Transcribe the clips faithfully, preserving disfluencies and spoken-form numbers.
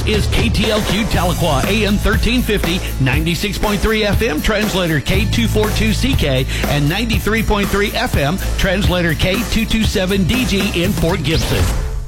This is K T L Q Tahlequah, A M thirteen fifty, ninety-six point three F M, translator K two forty-two C K, and ninety-three point three F M, translator K two twenty-seven D G in Fort Gibson.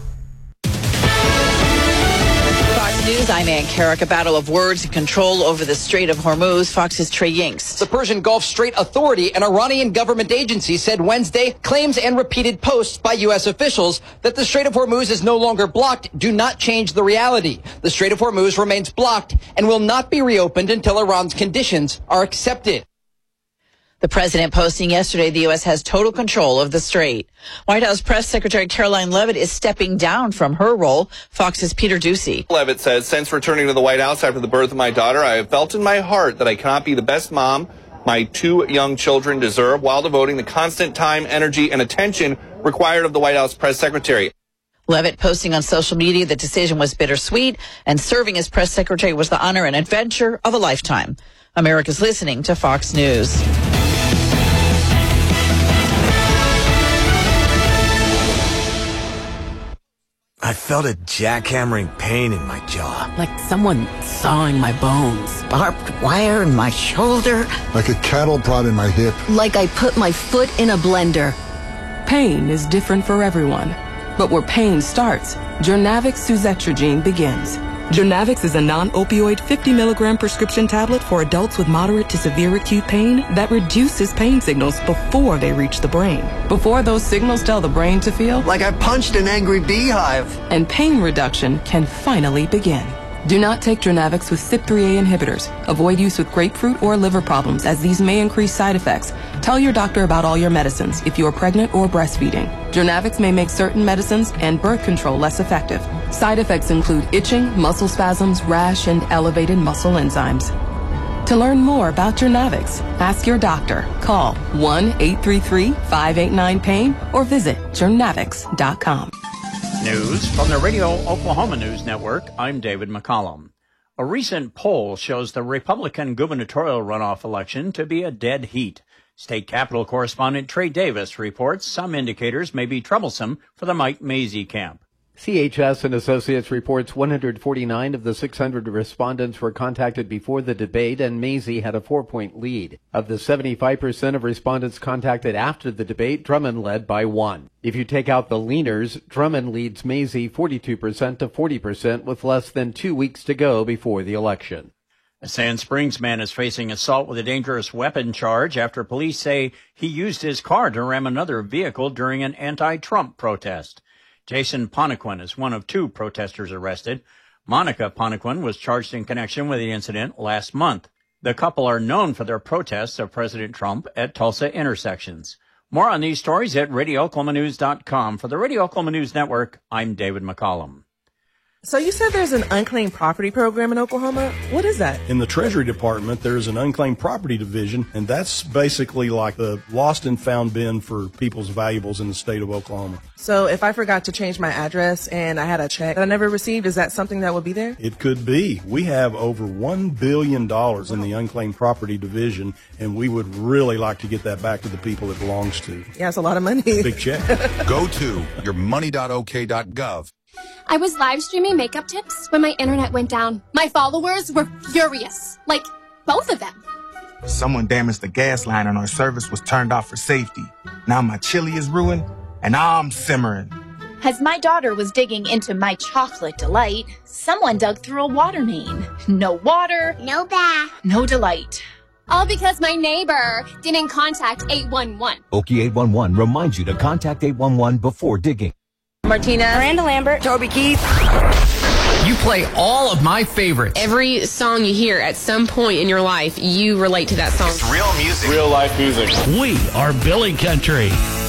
News, I'm Ann Carrick. A battle of words and control over the Strait of Hormuz. Fox's Trey Yingst. The Persian Gulf Strait Authority, an Iranian government agency, said Wednesday claims and repeated posts by U S officials that the Strait of Hormuz is no longer blocked do not change the reality. The Strait of Hormuz remains blocked and will not be reopened until Iran's conditions are accepted. The president posting yesterday the U S has total control of the strait. White House Press Secretary Caroline Leavitt is stepping down from her role. Fox's Peter Ducey. Leavitt says, since returning to the White House after the birth of my daughter, I have felt in my heart that I cannot be the best mom my two young children deserve while devoting the constant time, energy, and attention required of the White House Press Secretary. Leavitt posting on social media the decision was bittersweet and serving as press secretary was the honor and adventure of a lifetime. America's listening to Fox News. I felt a jackhammering pain in my jaw. Like someone sawing my bones. Barbed wire in my shoulder. Like a cattle prod in my hip. Like I put my foot in a blender. Pain is different for everyone. But where pain starts, Journavx suzetrigine begins. Journavx is a non-opioid fifty milligram prescription tablet for adults with moderate to severe acute pain that reduces pain signals before they reach the brain. Before those signals tell the brain to feel Like I punched an angry beehive. And pain reduction can finally begin. Do not take Journavx with C Y P three A inhibitors. Avoid use with grapefruit or liver problems as these may increase side effects. Tell your doctor about all your medicines if you are pregnant or breastfeeding. Journavx may make certain medicines and birth control less effective. Side effects include itching, muscle spasms, rash, and elevated muscle enzymes. To learn more about Journavx, ask your doctor. Call one eight three three, five eight nine, pain or visit journavx dot com. News from the Radio Oklahoma News Network. I'm David McCollum. A recent poll shows the Republican gubernatorial runoff election to be a dead heat. State Capitol correspondent Trey Davis reports some indicators may be troublesome for the Mike Mazzei camp. C H S and Associates reports one hundred forty-nine of the six hundred respondents were contacted before the debate, and Mazzei had a four-point lead. Of the seventy-five percent of respondents contacted after the debate, Drummond led by one. If you take out the leaners, Drummond leads Mazzei forty-two percent to forty percent with less than two weeks to go before the election. A Sand Springs man is facing assault with a dangerous weapon charge after police say he used his car to ram another vehicle during an anti-Trump protest. Jason Ponequin is one of two protesters arrested. Monica Ponequin was charged in connection with the incident last month. The couple are known for their protests of President Trump at Tulsa intersections. More on these stories at radio oklahoma news dot com. For the Radio Oklahoma News Network, I'm David McCollum. So you said there's an unclaimed property program in Oklahoma. What is that? In the Treasury Department, there's an unclaimed property division, and that's basically like the lost and found bin for people's valuables in the state of Oklahoma. So if I forgot to change my address and I had a check that I never received, is that something that would be there? It could be. We have over one billion dollars in the unclaimed property division, and we would really like to get that back to the people it belongs to. Yeah, it's a lot of money. Big check. Go to your money dot o k dot gov. I was live streaming makeup tips when my internet went down. My followers were furious. Like, both of them. Someone damaged the gas line and our service was turned off for safety. Now my chili is ruined and I'm simmering. As my daughter was digging into my chocolate delight, someone dug through a water main. No water. No bath. No delight. All because my neighbor didn't contact eight one one. Okie eight one one reminds you to contact eight one one before digging. Martina. Miranda Lambert. Toby Keith. You play all of my favorites. Every song you hear at some point in your life, you relate to that song. It's real music. Real life music. We are Billy Country.